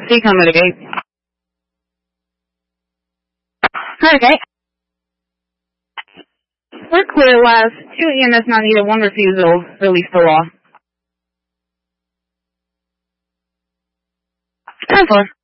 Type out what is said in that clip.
EMT coming to the gate. Okay. We're clear, last 2 EMS not needed, 1 refusal, release the law. 10-4.